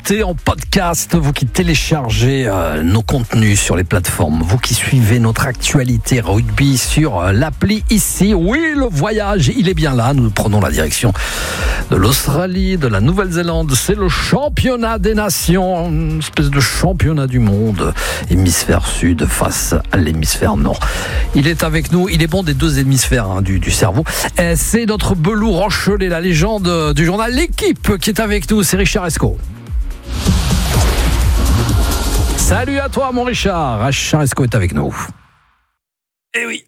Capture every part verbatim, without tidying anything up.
écoutez en podcast, vous qui téléchargez euh, nos contenus sur les plateformes, vous qui suivez notre actualité rugby sur euh, l'appli ici. Oui, le voyage, il est bien là. Nous prenons la direction de l'Australie, de la Nouvelle-Zélande. C'est le championnat des nations, une espèce de championnat du monde. Hémisphère sud face à l'hémisphère nord. Il est avec nous, il est bon des deux hémisphères hein, du, du cerveau. Et c'est notre Belou Rochelet, la légende du journal L'équipe qui est avec nous. C'est Richard Esco. Salut à toi mon Richard. Richard Esco est avec nous. Eh oui,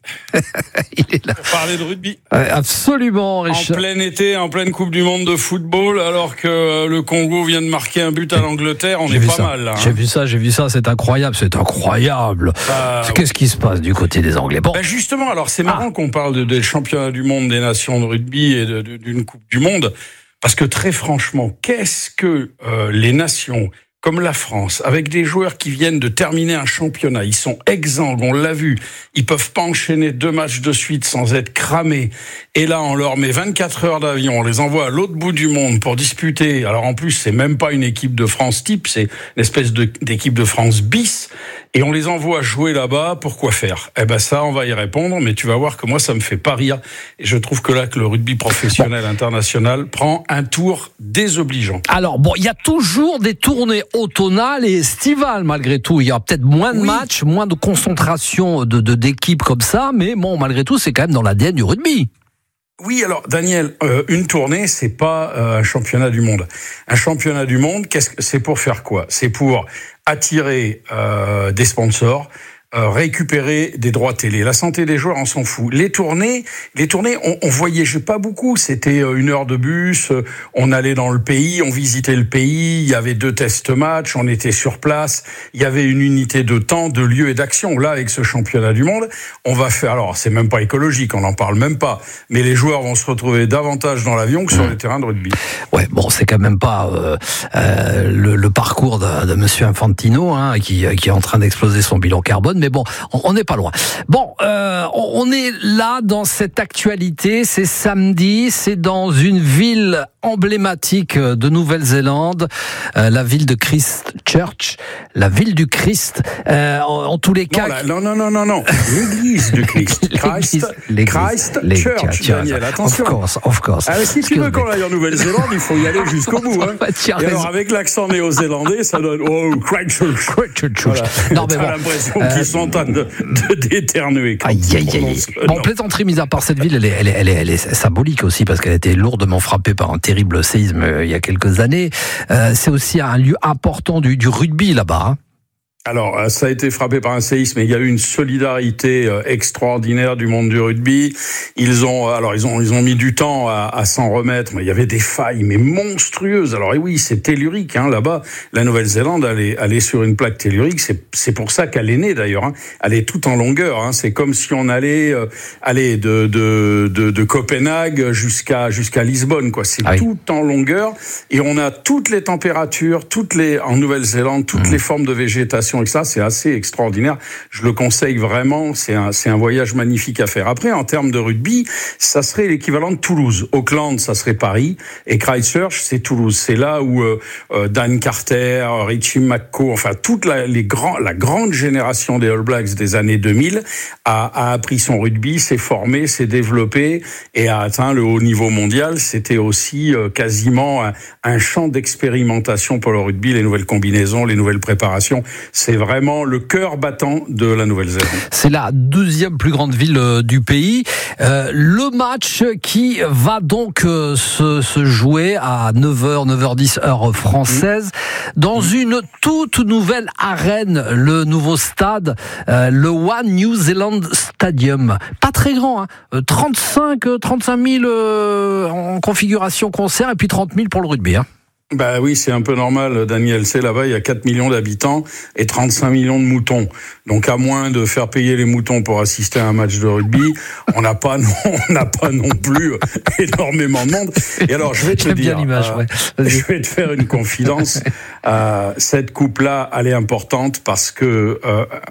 il est là. Pour parler de rugby. Ouais, absolument, Richard. En plein été, en pleine Coupe du Monde de football, alors que le Congo vient de marquer un but à l'Angleterre, on j'ai est pas ça. mal là. Hein. J'ai vu ça, j'ai vu ça, c'est incroyable, c'est incroyable. Euh, Qu'est-ce qui se passe du côté des Anglais? Bon. Ben justement, alors c'est marrant ah. qu'on parle de, des championnats du monde des nations de rugby et de, de, d'une Coupe du Monde, parce que très franchement, qu'est-ce que euh, les nations comme la France, avec des joueurs qui viennent de terminer un championnat, ils sont exsangues, on l'a vu, ils peuvent pas enchaîner deux matchs de suite sans être cramés. Et là, on leur met vingt-quatre heures d'avion, on les envoie à l'autre bout du monde pour disputer. Alors en plus, c'est même pas une équipe de France type, c'est une espèce de, d'équipe de France bis. Et on les envoie jouer là-bas, pourquoi faire? Eh ben ça, on va y répondre, mais tu vas voir que moi, ça me fait pas rire. Et je trouve que là, que le rugby professionnel international prend un tour désobligeant. Alors bon, il y a toujours des tournées automnales et estivales malgré tout. Il y a peut-être moins de oui. matchs, moins de concentration de, de, d'équipes comme ça, mais bon, malgré tout, c'est quand même dans l'A D N du rugby. Oui, alors Daniel, euh, une tournée, c'est pas euh, un championnat du monde. Un championnat du monde, qu'est-ce que c'est pour faire quoi? C'est pour attirer euh, des sponsors, euh, récupérer des droits télé. La santé des joueurs, on s'en fout. Les tournées, les tournées, on, on voyageait pas beaucoup. C'était une heure de bus. On allait dans le pays, on visitait le pays. Il y avait deux test matchs. On était sur place. Il y avait une unité de temps, de lieu et d'action. Là, avec ce championnat du monde, on va faire. Alors, c'est même pas écologique. On n'en parle même pas. Mais les joueurs vont se retrouver davantage dans l'avion que sur les terrains de rugby. Ouais, bon, c'est quand même pas euh, euh, le, le parcours de, de Monsieur Infantino, hein, qui, qui est en train d'exploser son bilan carbone. Mais bon, on n'est pas loin. Bon, euh, on est là dans cette actualité. C'est samedi, c'est dans une ville emblématique de Nouvelle-Zélande, euh, la ville de Christchurch, la ville du Christ. Euh, en, en tous les cas, non, la, non, non, non, non, l'église du Christ. Christ, Christ Church, Daniel. Attention. Of course, of course. Alors, si tu veux qu'on aille en Nouvelle-Zélande, il faut y aller jusqu'au bout. Hein. Et alors, avec l'accent néo-zélandais, ça donne oh Christchurch. Voilà. Non, mais t'as bon, l'impression euh, qu'ils sont en train de, de d'éternuer. Aïe, aïe, aïe. Bon, plaisanterie mise à part, cette ville, elle est, elle est, elle est, elle est symbolique aussi parce qu'elle a été lourdement frappée par un terrible séisme euh, il y a quelques années. Euh, c'est aussi un lieu important du, du rugby là-bas. Hein. Alors, ça a été frappé par un séisme, mais il y a eu une solidarité extraordinaire du monde du rugby. Ils ont, alors ils ont, ils ont mis du temps à, à s'en remettre, mais il y avait des failles, mais monstrueuses. Alors, et oui, c'est tellurique, hein, là-bas. La Nouvelle-Zélande, elle est, elle est sur une plaque tellurique. C'est, c'est pour ça qu'elle est née, d'ailleurs. Hein. Elle est toute en longueur. Hein. C'est comme si on allait, euh, aller de, de, de, de Copenhague jusqu'à, jusqu'à Lisbonne, quoi. C'est ah oui. tout en longueur. Et on a toutes les températures, toutes les, en Nouvelle-Zélande, toutes mmh. les formes de végétation. Et ça, c'est assez extraordinaire. Je le conseille vraiment. C'est un, c'est un voyage magnifique à faire. Après, en termes de rugby, ça serait l'équivalent de Toulouse. Auckland, ça serait Paris. Et Christchurch, c'est Toulouse. C'est là où euh, Dan Carter, Richie McCaw, enfin toute la, les grands, la grande génération des All Blacks des années deux mille a, a appris son rugby, s'est formé, s'est développé et a atteint le haut niveau mondial. C'était aussi euh, quasiment un, un champ d'expérimentation pour le rugby, les nouvelles combinaisons, les nouvelles préparations. C'est vraiment le cœur battant de la Nouvelle-Zélande. C'est la deuxième plus grande ville euh, du pays. Euh, le match qui va donc euh, se, se jouer à neuf heures, neuf heures dix heure française, mmh. dans mmh. une toute nouvelle arène, le nouveau stade, euh, le One New Zealand Stadium. Pas très grand, hein, trente-cinq mille euh, en configuration concert et puis trente mille pour le rugby. Hein. Bah oui, c'est un peu normal, Daniel. C'est là-bas, il y a quatre millions d'habitants et trente-cinq millions de moutons. Donc, à moins de faire payer les moutons pour assister à un match de rugby, on n'a pas, non, on n'a pas non plus énormément de monde. Et alors, je vais te J'aime dire, bien l'image, euh, ouais. je vais te faire une confidence. euh, cette coupe-là, elle est importante parce que euh,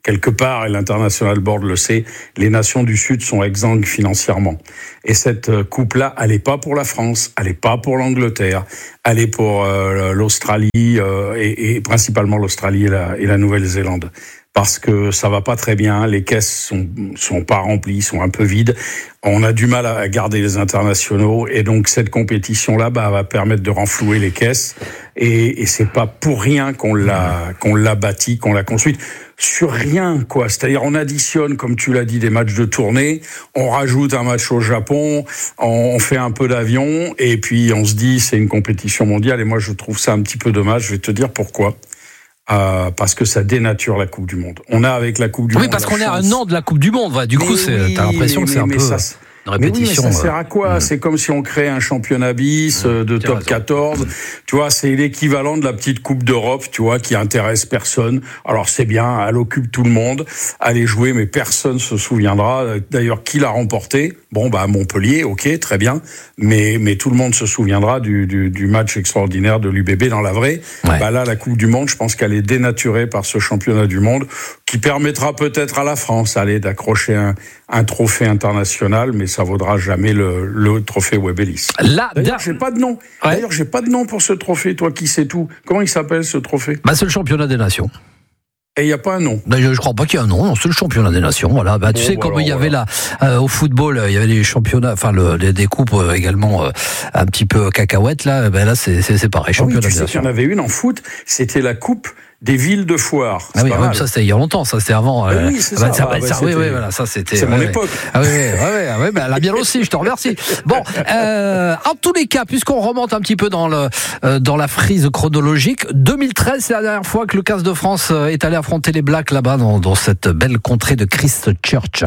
quelque part, et l'international board le sait, les nations du Sud sont exsangues financièrement. Et cette coupe-là, elle n'est pas pour la France, elle n'est pas pour l'Angleterre, elle est pour euh, l'Australie, euh, et, et principalement l'Australie et la, et la Nouvelle-Zélande. Parce que ça va pas très bien, les caisses sont sont pas remplies, sont un peu vides. On a du mal à garder les internationaux et donc cette compétition-là bah, va permettre de renflouer les caisses et, et c'est pas pour rien qu'on l'a qu'on l'a bâti, qu'on l'a construite sur rien quoi. C'est-à-dire on additionne, comme tu l'as dit, des matchs de tournée, on rajoute un match au Japon, on fait un peu d'avion et puis on se dit c'est une compétition mondiale et moi je trouve ça un petit peu dommage. Je vais te dire pourquoi. Euh, parce que ça dénature la Coupe du Monde. On a avec la Coupe du oui, Monde. Oui, parce qu'on chance. est à un an de la Coupe du Monde. Ouais, du mais coup, c'est, oui, t'as l'impression mais, que c'est mais, un peu ça, une répétition. Mais oui, mais ça sert à quoi euh... C'est comme si on crée un championnat bis mmh, de top raison. quatorze. Mmh. Tu vois, c'est l'équivalent de la petite Coupe d'Europe, tu vois, qui intéresse personne. Alors c'est bien, elle occupe tout le monde, allez jouer, mais personne se souviendra. D'ailleurs, qui l'a remporté ? Bon, bah Montpellier, ok, très bien, mais mais tout le monde se souviendra du du, du match extraordinaire de l'U B B dans la vraie. Ouais. Bah là, la Coupe du Monde, je pense qu'elle est dénaturée par ce championnat du monde qui permettra peut-être à la France, allez, d'accrocher un un trophée international, mais ça vaudra jamais le, le trophée Webb Ellis. Là, D'ailleurs, j'ai pas de nom. Ouais. D'ailleurs, j'ai pas de nom pour ce trophée. Toi qui sais tout, comment il s'appelle ce trophée ? Bah, c'est le championnat des nations. Et il n'y a pas un nom. Je ne crois pas qu'il y a un nom, c'est le championnat des nations. Voilà. Bah, tu oh, sais, bah comme alors, il y avait voilà. là, euh, au football, il y avait des championnats, enfin le, des, des coupes euh, également euh, un petit peu cacahuètes, là, ben là c'est, c'est, c'est pareil, championnat ah oui, tu des sais nations. Il y en avait une en foot, c'était la coupe des villes de foire. Ah oui, ouais, ça c'était il y a longtemps, ça c'était avant. Euh, oui, c'est bah, ça. ça, bah, bah, ça oui, oui, voilà, ça c'était. C'est ouais, mon ouais. époque. Ah oui, oui, ouais, ouais, bah, la mienne aussi. Je te remercie. Bon, euh, en tous les cas, puisqu'on remonte un petit peu dans le euh, dans la frise chronologique, deux mille treize, c'est la dernière fois que le quinze de France est allé affronter les Blacks là-bas dans, dans cette belle contrée de Christchurch.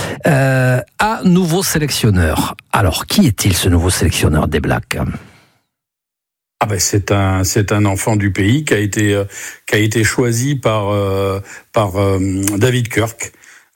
Euh, un nouveau sélectionneur. Alors, qui est-il ce nouveau sélectionneur des Blacks ? Ah ben c'est un c'est un enfant du pays qui a été euh, qui a été choisi par euh, par euh, David Kirk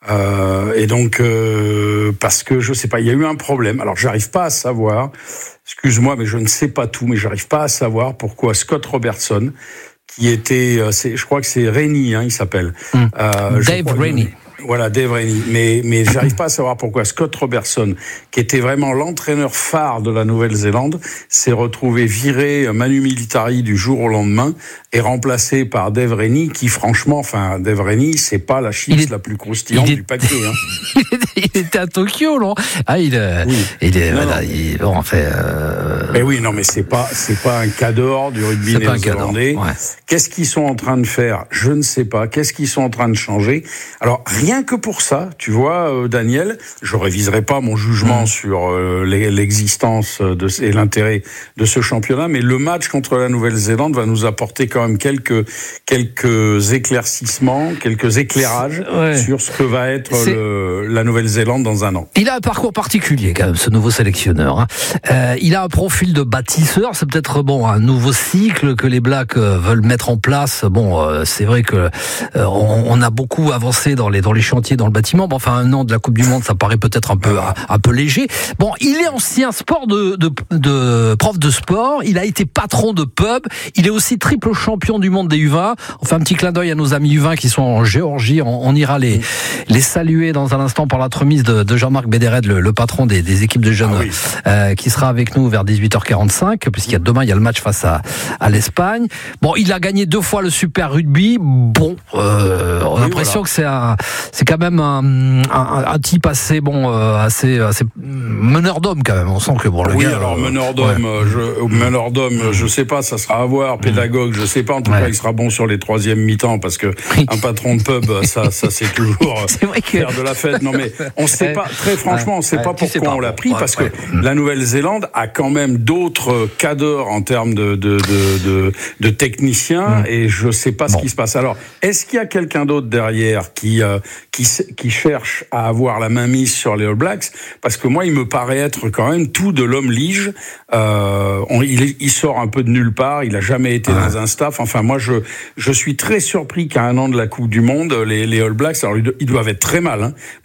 euh, et donc euh, parce que je sais pas, il y a eu un problème. Alors j'arrive pas à savoir, excuse-moi mais je ne sais pas tout, mais j'arrive pas à savoir pourquoi Scott Robertson qui était c'est, je crois que c'est Rainey hein, il s'appelle mmh. euh, Dave Rainey. Voilà, Dave Rainey. Mais, mais j'arrive pas à savoir pourquoi Scott Robertson, qui était vraiment l'entraîneur phare de la Nouvelle-Zélande, s'est retrouvé viré Manu Militari du jour au lendemain et remplacé par Dave Rainey, qui franchement, enfin, Dave Rainey, c'est pas la chips est, la plus croustillante est, du paquet, hein. il était à Tokyo, non? Ah, il, oui. il est, non, voilà, non. il, bon, en fait, euh... Mais oui, non, mais c'est pas, c'est pas un cadre du rugby néo-zélandais. Ouais. Qu'est-ce qu'ils sont en train de faire? Je ne sais pas. Qu'est-ce qu'ils sont en train de changer? Alors, rien que pour ça, tu vois, euh, Daniel, je réviserai pas mon jugement mmh. sur euh, l'existence de, et l'intérêt de ce championnat, mais le match contre la Nouvelle-Zélande va nous apporter quand même quelques quelques éclaircissements, quelques éclairages ouais. sur ce que va être le, la Nouvelle-Zélande dans un an. Il a un parcours particulier quand même, ce nouveau sélectionneur. Hein. Euh, il a un profil de bâtisseur, c'est peut-être bon un nouveau cycle que les Blacks veulent mettre en place. Bon, euh, c'est vrai que euh, on, on a beaucoup avancé dans les dans les chantiers, dans le bâtiment. Bon, enfin, un an de la Coupe du Monde, ça paraît peut-être un peu un, un peu léger. Bon, il est ancien sport de, de de prof de sport. Il a été patron de pub. Il est aussi triple champion du monde des U vingt. On fait un petit clin d'œil à nos amis U vingt qui sont en Géorgie. On, on ira les les saluer dans un instant par l'entremise de, de Jean-Marc Bédéred, le, le patron des, des équipes de jeunes, ah oui. euh, qui sera avec nous vers dix-huit heures quarante-cinq, puisqu'il y a demain il y a le match face à à l'Espagne. Bon, il a gagné deux fois le Super Rugby. Bon, euh, on a oui, l'impression voilà. que c'est un c'est quand même un, un, un type assez bon, euh, assez, assez meneur d'homme quand même. On sent que bon le oui, gars. alors meneur d'homme, ouais. je, meneur d'homme, je sais pas, ça sera à voir. Pédagogue, je sais pas. En tout ouais. cas, il sera bon sur les troisième mi-temps parce que un patron de pub, ça, ça c'est toujours c'est vrai que... faire de la fête. Non mais on sait pas. Très franchement, on sait ouais, pas pourquoi pas. on l'a pris ouais, parce ouais. que la Nouvelle-Zélande a quand même d'autres cadres en termes de de de de, de techniciens mmh. et je sais pas bon. ce qui se passe. Alors, est-ce qu'il y a quelqu'un d'autre derrière qui euh, qui qui cherche à avoir la main mise sur les All Blacks, parce que moi il me paraît être quand même tout de l'homme lige. Euh, on, il, il sort un peu de nulle part, il a jamais été ah. dans un staff. Enfin moi je je suis très surpris qu'à un an de la Coupe du Monde les, les All Blacks, alors ils doivent être très mal, hein, mais je suis très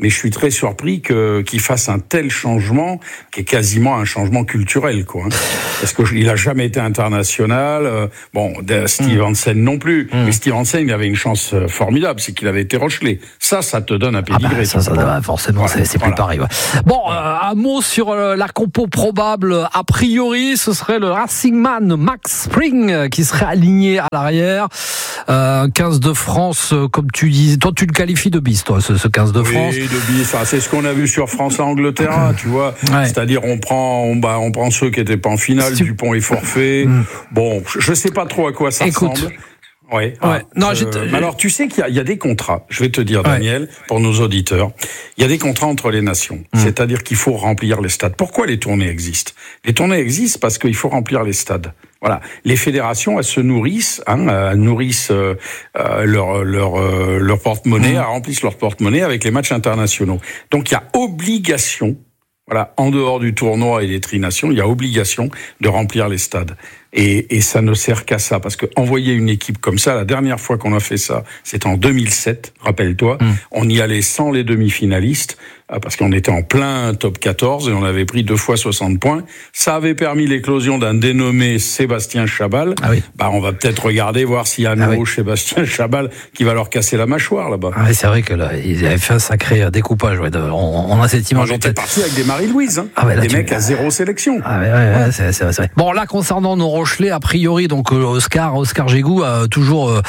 très surpris que, qu'il fasse un tel changement, qui est quasiment un changement culturel, quoi. Hein. Parce qu'il a jamais été international. Euh, bon, Steve mmh. Hansen non plus. Mmh. Mais Steve Hansen, il avait une chance formidable, c'est qu'il avait été Rochelais. Ça, ça te donne un pédigré. Ah bah, ça, ça, ça, forcément, voilà, c'est, c'est voilà. plus pareil. Ouais. Bon, euh, un mot sur euh, la compo probable. A priori, ce serait le Racing Man Max Spring euh, qui serait aligné à l'arrière. Euh, quinze de France, euh, comme tu dis, toi tu le qualifies de bis, toi, ce, ce quinze de France. Oui, de bis. Enfin, c'est ce qu'on a vu sur France-Angleterre, tu vois. Ouais. C'est-à-dire, on prend, on, bah, on prend ceux qui étaient pas en finale. Tu... Dupont est forfait. Mm. Bon, je sais pas trop à quoi ça Écoute. ressemble. Ouais. ouais. Ah, non, euh, mais alors, tu sais qu'il y a, il y a des contrats. Je vais te dire, Daniel, ouais. pour nos auditeurs, il y a des contrats entre les nations. Mmh. C'est-à-dire qu'il faut remplir les stades. Pourquoi les tournées existent ? Les tournées existent parce qu'il faut remplir les stades. Voilà. Les fédérations, elles se nourrissent, hein, elles nourrissent euh, leur leur euh, leur porte-monnaie, mmh. elles remplissent leur porte-monnaie avec les matchs internationaux. Donc, il y a obligation. Voilà, en dehors du tournoi et des tri-nations, il y a obligation de remplir les stades. Et, et ça ne sert qu'à ça, parce que envoyer une équipe comme ça, la dernière fois qu'on a fait ça, c'était en deux mille sept, rappelle-toi, mmh. on y allait sans les demi-finalistes, parce qu'on était en plein top quatorze et on avait pris deux fois soixante points. Ça avait permis l'éclosion d'un dénommé Sébastien Chabal. Ah oui. Bah, on va peut-être regarder, voir s'il y a un nouveau ah oui. Sébastien Chabal qui va leur casser la mâchoire là-bas. Ah oui, c'est vrai que là, ils avaient fait un sacré découpage. Ouais. On, on a cette image en tête. On était parti avec des Marie-Louise, hein. ah ouais, là, des tu... mecs à zéro sélection. Ah ouais, ouais, ouais, c'est, c'est, c'est vrai. Bon, là, concernant nos Rochelais, a priori, donc Oscar, Oscar Gégou, euh, toujours euh,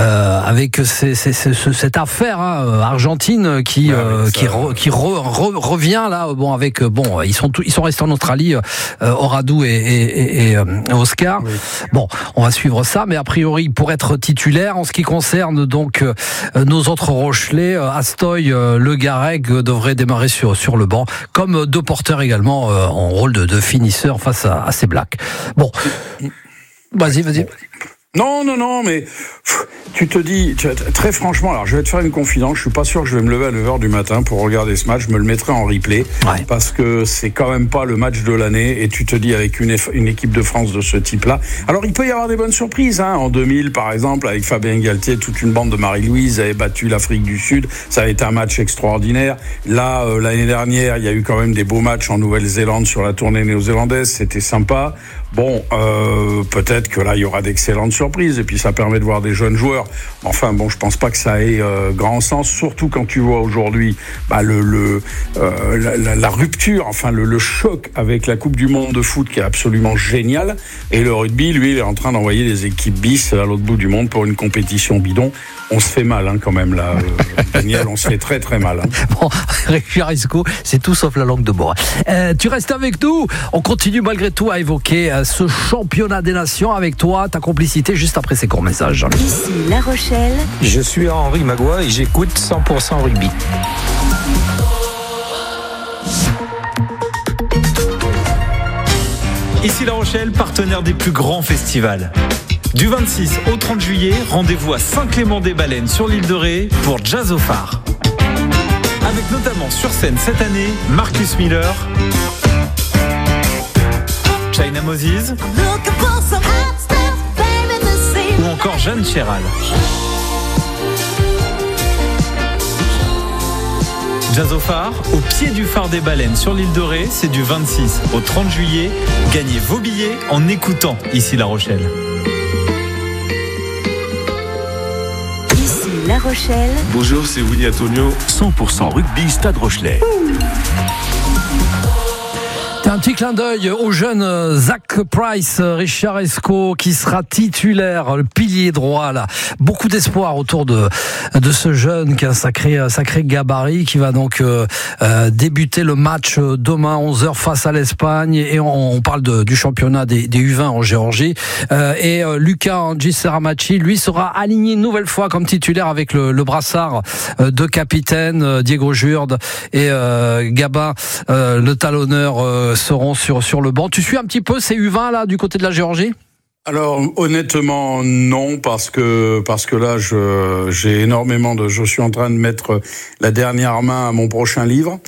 avec ces, ces, ces, cette affaire hein, argentine qui, ouais, euh, qui, re, qui re, re, revient là. Bon, avec bon, ils sont tous, ils sont restés en Australie, euh, Oradou et, et, et, et Oscar. Oui. Bon, on va suivre ça, mais a priori, pour être titulaire, en ce qui concerne donc euh, nos autres Rochelais, euh, Astoy, euh, Le Garreg euh, devraient démarrer sur sur le banc, comme deux porteurs également euh, en rôle de, de finisseur face à, à ces Blacks. Bon. Vas-y, vas-y. Non, non, non, mais pff, tu te dis, tu, très franchement, alors je vais te faire une confidence, je suis pas sûr que je vais me lever à neuf heures du matin pour regarder ce match, je me le mettrai en replay, ouais. parce que c'est quand même pas le match de l'année, et tu te dis avec une, une équipe de France de ce type-là, alors il peut y avoir des bonnes surprises, hein. En deux mille par exemple, avec Fabien Galtier, toute une bande de Marie-Louise avait battu l'Afrique du Sud, ça a été un match extraordinaire, là, euh, l'année dernière, il y a eu quand même des beaux matchs en Nouvelle-Zélande sur la tournée néo-zélandaise, c'était sympa. Bon, euh, peut-être que là, il y aura d'excellentes surprises, et puis ça permet de voir des jeunes joueurs. Enfin, bon, je pense pas que ça ait euh, grand sens, surtout quand tu vois aujourd'hui bah, le, le, euh, la, la, la rupture, enfin le, le choc avec la Coupe du Monde de foot qui est absolument géniale, et le rugby, lui, il est en train d'envoyer des équipes bis à l'autre bout du monde pour une compétition bidon. On se fait mal, hein, quand même, là, euh, Daniel, on se fait très très mal. Hein. Bon, Richard Isco, c'est tout sauf la langue de bois. Euh, tu restes avec nous, on continue malgré tout à évoquer euh, ce championnat des nations avec toi, ta complicité, juste après ces courts messages. Ici La Rochelle. Je suis Henri Magua et j'écoute cent pour cent rugby. Ici La Rochelle, partenaire des plus grands festivals. Du vingt-six au trente juillet, rendez-vous à Saint-Clément-des-Baleines sur l'île de Ré pour Jazz au Phare. Avec notamment sur scène cette année Marcus Miller, China Moses ou encore Jeanne Chéral. Jazz au Phare, au pied du phare des Baleines sur l'île de Ré, c'est du vingt-six au trente juillet. Gagnez vos billets en écoutant Ici La Rochelle. Ici La Rochelle. Bonjour, c'est Willy Antonio. cent pour cent rugby Stade Rochelais. Un petit clin d'œil au jeune Zach Price, Richard Esco, qui sera titulaire, le pilier droit là. Beaucoup d'espoir autour de de ce jeune qui a un sacré un sacré gabarit, qui va donc euh, euh, débuter le match demain onze heures face à l'Espagne, et on, on parle de, du championnat des, des U vingt en Géorgie. Euh, et euh, Luca Angisaramachi, lui, sera aligné une nouvelle fois comme titulaire avec le, le brassard de capitaine. Diego Jurde et euh, Gabin, euh, le talonneur, euh, seront sur sur le banc. Tu suis un petit peu ces U vingt là du côté de la Géorgie ? Alors honnêtement non, parce que parce que là je j'ai énormément de je suis en train de mettre la dernière main à mon prochain livre.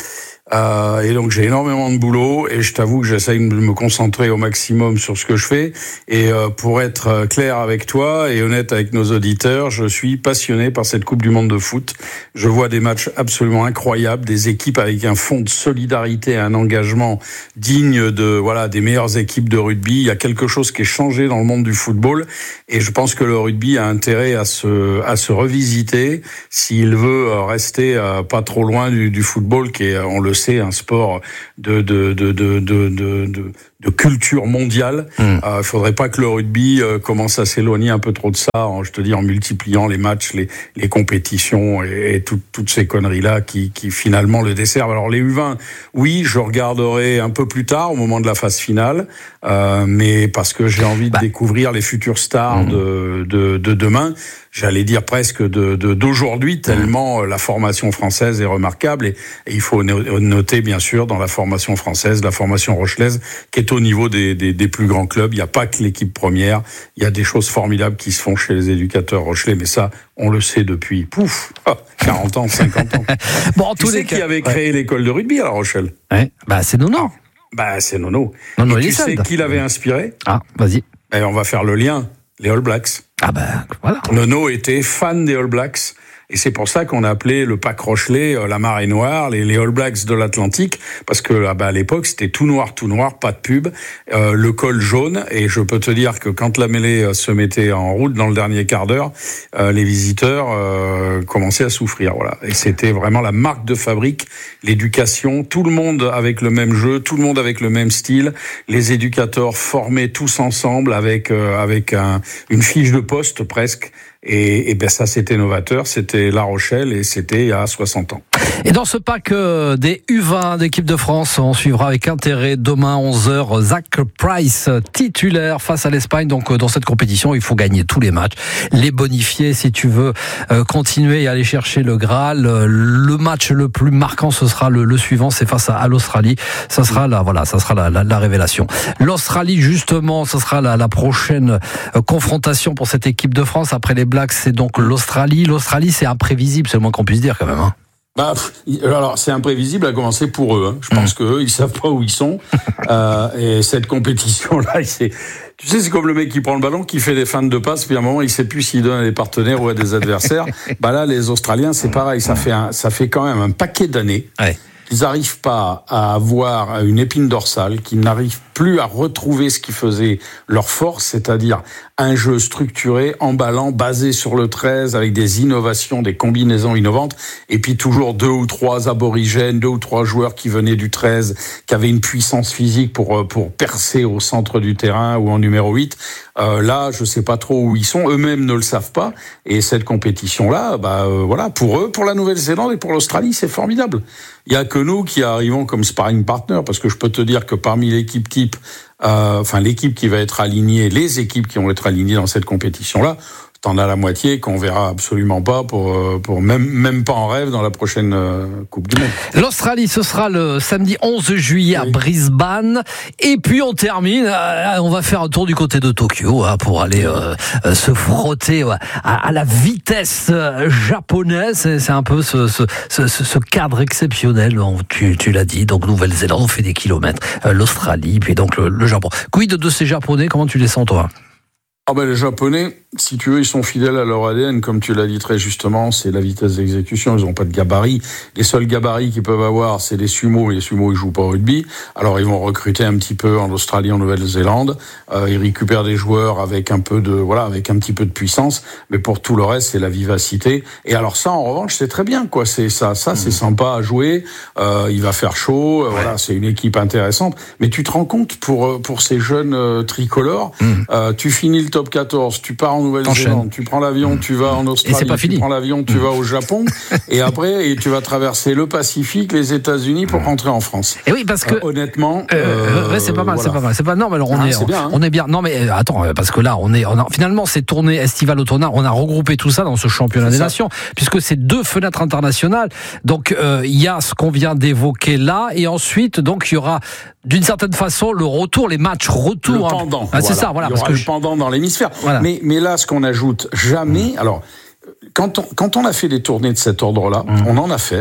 Euh, et donc j'ai énormément de boulot et je t'avoue que j'essaye de me concentrer au maximum sur ce que je fais. Et euh, pour être clair avec toi et honnête avec nos auditeurs, je suis passionné par cette Coupe du Monde de foot. Je vois des matchs absolument incroyables, des équipes avec un fond de solidarité, un engagement digne de voilà des meilleures équipes de rugby. Il y a quelque chose qui est changé dans le monde du football et je pense que le rugby a intérêt à se à se revisiter s'il veut rester euh, pas trop loin du, du football qui est, on le sait, un sport de de de de de de, de, de culture mondiale. Il mmh. euh, faudrait pas que le rugby euh, commence à s'éloigner un peu trop de ça, en, je te dis, en multipliant les matchs, les les compétitions et, et tout, toutes ces conneries là qui qui finalement le desservent. Alors les U vingt, oui, je regarderai un peu plus tard au moment de la phase finale, euh, mais parce que j'ai envie de bah. découvrir les futures stars mmh. de, de de demain. J'allais dire presque de, de d'aujourd'hui, tellement la formation française est remarquable et, et il faut noter bien sûr dans la formation française, la formation rochelaise qui est au niveau des, des, des plus grands clubs. Il n'y a pas que l'équipe première, il y a des choses formidables qui se font chez les éducateurs rochelais, mais ça, on le sait depuis, pouf, quarante ans, cinquante ans. Bon, en tu tous sais les qui cas, avait créé ouais. l'école de rugby à La Rochelle? Ouais, bah c'est Nono. Bah c'est Nono. Nono et tu sais qui l'avait inspiré? Ah, vas-y. Et on va faire le lien, les All Blacks. Ah ben, voilà. Nono était fan des All Blacks. Et c'est pour ça qu'on a appelé le pack Rochelais euh, la marée noire, les, les All Blacks de l'Atlantique, parce que ah bah, à l'époque c'était tout noir, tout noir, pas de pub, euh, le col jaune. Et je peux te dire que quand la mêlée euh, se mettait en route dans le dernier quart d'heure, euh, les visiteurs euh, commençaient à souffrir. Voilà. Et c'était vraiment la marque de fabrique, l'éducation, tout le monde avec le même jeu, tout le monde avec le même style, les éducateurs formés tous ensemble avec euh, avec un, une fiche de poste presque. Et, et ben ça, c'était novateur, c'était La Rochelle et c'était il y a soixante ans. Et dans ce pack euh, des U vingt d'équipe de France, on suivra avec intérêt demain onze heures Zach Price, titulaire face à l'Espagne. Donc euh, dans cette compétition, il faut gagner tous les matchs, les bonifier si tu veux euh, continuer et aller chercher le Graal. Euh, le match le plus marquant, ce sera le, le suivant, c'est face à, à l'Australie. Ça sera la, voilà, ça sera la, la, la révélation. L'Australie, justement, ce sera la, la prochaine euh, confrontation pour cette équipe de France après les Blacks. C'est donc l'Australie. L'Australie, c'est imprévisible, c'est le moins qu'on puisse dire quand même. Hein. Bah, alors c'est imprévisible à commencer pour eux. Hein. Je pense mmh. qu'eux, ils savent pas où ils sont. euh, et cette compétition-là, c'est, tu sais, c'est comme le mec qui prend le ballon, qui fait des feintes de passe, puis à un moment, il sait plus s'il donne à des partenaires ou à des adversaires. Bah là, les Australiens, c'est pareil. Ça fait un, ça fait quand même un paquet d'années. Ouais. Ils n'arrivent pas à avoir une épine dorsale, qu'ils n'arrivent plus à retrouver ce qui faisait leur force, c'est-à-dire un jeu structuré, emballant, basé sur le treize, avec des innovations, des combinaisons innovantes, et puis toujours deux ou trois aborigènes, deux ou trois joueurs qui venaient du treize, qui avaient une puissance physique pour pour percer au centre du terrain ou en numéro huit. Euh, là, je sais pas trop où ils sont, eux-mêmes ne le savent pas, et cette compétition-là, bah euh, voilà, pour eux, pour la Nouvelle-Zélande et pour l'Australie, c'est formidable. Il y a que nous qui arrivons comme sparring partner, parce que je peux te dire que parmi l'équipe type, euh, enfin l'équipe qui va être alignée, les équipes qui vont être alignées dans cette compétition-là, t'en as la moitié qu'on verra absolument pas pour pour même même pas en rêve dans la prochaine euh, Coupe du Monde. L'Australie, ce sera le samedi onze juillet oui. à Brisbane, et puis on termine. Euh, on va faire un tour du côté de Tokyo hein, pour aller euh, euh, se frotter ouais, à, à la vitesse euh, japonaise. C'est, c'est un peu ce, ce, ce, ce cadre exceptionnel. Tu, tu l'as dit. Donc Nouvelle-Zélande, on fait des kilomètres. Euh, L'Australie, puis donc le, le Japon. Quid de ces Japonais? Comment tu les sens toi? Ah ben les Japonais, si tu veux, ils sont fidèles à leur A D N, comme tu l'as dit très justement, c'est la vitesse d'exécution, ils n'ont pas de gabarit. Les seuls gabarits qu'ils peuvent avoir, c'est les sumo, et les sumo ils jouent pas au rugby. Alors ils vont recruter un petit peu en Australie, en Nouvelle-Zélande, euh, ils récupèrent des joueurs avec un peu de, voilà, avec un petit peu de puissance, mais pour tout le reste, c'est la vivacité. Et alors ça, en revanche, c'est très bien, quoi, c'est ça, ça, mmh. c'est sympa à jouer, euh, il va faire chaud, euh, ouais. voilà, c'est une équipe intéressante, mais tu te rends compte, pour, pour ces jeunes euh, tricolores, mmh. euh, tu finis le top quatorze, tu pars en Nouvelle-Zélande, tu prends l'avion, tu vas en Australie, et c'est pas tu fini. prends l'avion, tu vas au Japon, et après, et tu vas traverser le Pacifique, les États-Unis pour rentrer en France. Et oui, parce que euh, honnêtement, euh, euh, ouais, c'est pas mal, voilà. c'est pas mal, c'est pas non, mais alors on ah, est, c'est bien, hein. on est bien. Non, mais attends, parce que là, on est, on a, finalement, ces tournées estivales automnales, on a regroupé tout ça dans ce championnat c'est des ça. nations, puisque c'est deux fenêtres internationales. Donc, il euh, y a ce qu'on vient d'évoquer là, et ensuite, donc, il y aura d'une certaine façon le retour, les matchs retour. Le pendant. Ah, voilà. C'est ça, voilà. Il y parce aura que le je... pendant dans l'hémisphère. Voilà. Mais, mais là, ce qu'on ajoute jamais, mmh. alors, quand on, quand on a fait des tournées de cet ordre-là, mmh. on en a fait,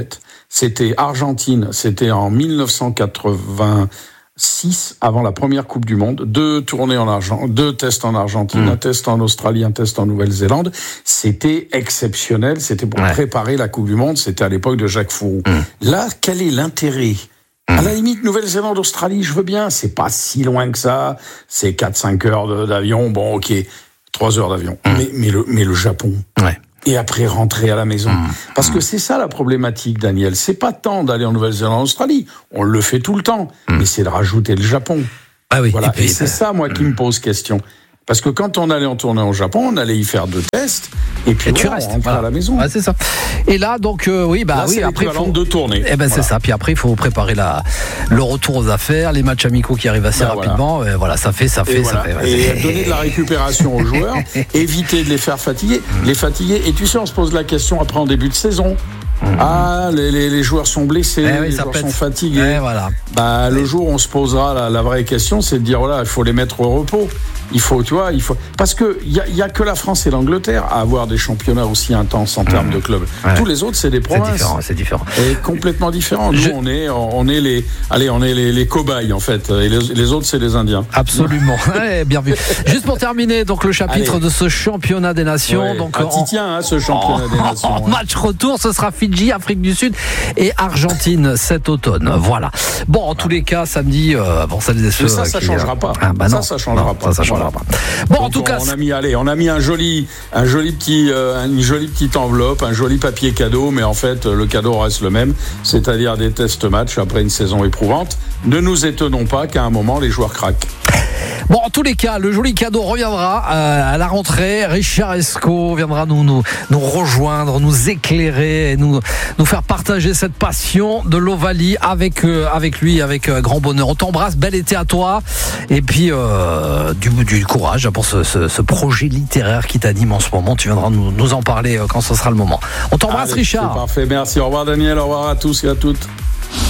C'était Argentine, c'était en dix-neuf cent quatre-vingt-six, avant la première Coupe du Monde. Deux tournées en Argentine, deux tests en Argentine, mmh. un test en Australie, un test en Nouvelle-Zélande. C'était exceptionnel, c'était pour ouais. préparer la Coupe du Monde, c'était à l'époque de Jacques Fouroux. Mmh. Là, quel est l'intérêt ? À la limite, Nouvelle-Zélande, Australie, je veux bien, c'est pas si loin que ça, c'est quatre cinq heures d'avion, bon ok, trois heures d'avion, mmh. mais, mais, le, mais le Japon, ouais. et après rentrer à la maison. Mmh. Parce que c'est ça la problématique, Daniel, c'est pas tant d'aller en Nouvelle-Zélande, Australie, on le fait tout le temps, mmh. mais c'est de rajouter le Japon. Ah oui, voilà. et, puis, et c'est ça, moi, mmh. qui me pose question. Parce que quand on allait en tournée au Japon, on allait y faire deux tests, et puis et voilà, tu restes, on rentrait voilà. à la maison. Ouais, c'est ça. Et là, donc, euh, oui, bah là, oui, c'est après, faut... de tournée. Eh ben, voilà. C'est ça. Puis après, il faut préparer la, le retour aux affaires, les matchs amicaux qui arrivent assez ben, rapidement. Voilà. Et voilà, ça fait, ça fait, et ça voilà. fait. Et donner de la récupération aux joueurs, éviter de les faire fatiguer, les fatiguer. Et tu sais, on se pose la question après en début de saison. Mmh. Ah, les, les, les joueurs sont blessés, eh oui, les joueurs pète. sont fatigués. Eh, voilà. Bah, le jour où on se posera la, la vraie question, c'est de dire voilà, il faut les mettre au repos. Il faut, tu vois, il faut parce que il y a, y a que la France et l'Angleterre à avoir des championnats aussi intenses en termes mmh. de clubs. Ouais. Tous les autres, c'est des provinces. C'est différent, c'est différent. Et complètement différent. Nous, Je... on est, on est les, allez, on est les, les cobayes en fait. Et les, les autres, c'est les Indiens. Absolument. Ouais, bien vu. Juste pour terminer, donc le chapitre allez. de ce championnat des nations. Ouais. Donc, ah, t'y tiens, hein, ce championnat oh, des nations. En ouais. match retour, ce sera Fidji, Afrique du Sud et Argentine cet automne. Voilà. Bon, en tous les cas, samedi, euh, bon, ça les ceux ça, ça qui, changera pas. Ah, bah ça, non, ça changera non, pas. Ça, ça changera voilà. pas. Bon, donc, en tout on, cas, on a mis, allez, on a mis un joli, un joli petit, euh, une jolie petite enveloppe, un joli papier cadeau, mais en fait, le cadeau reste le même, c'est-à-dire des test matchs après une saison éprouvante. Ne nous étonnons pas qu'à un moment, les joueurs craquent. Bon, en tous les cas, le joli cadeau reviendra euh, à la rentrée. Richard Escaut viendra nous, nous, nous rejoindre, nous éclairer et nous, nous faire partager cette passion de l'Ovalie avec, euh, avec lui, avec euh, grand bonheur. On t'embrasse, bel été à toi. Et puis, euh, du, du courage pour ce, ce, ce projet littéraire qui t'anime en ce moment. Tu viendras nous, nous en parler euh, quand ce sera le moment. On t'embrasse, Allez, Richard. C'est parfait, merci. Au revoir, Daniel. Au revoir à tous et à toutes.